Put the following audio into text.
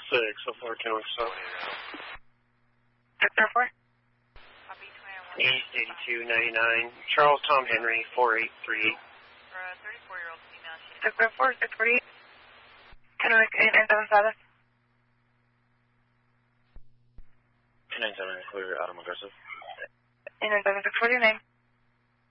so far counting south. Sector 4. East 8299, Charles Tom Henry, 4838. For a 34-year-old female, she Sector 4, 648. Kennewick 8977. 297, clear, Adam aggressive. 897649.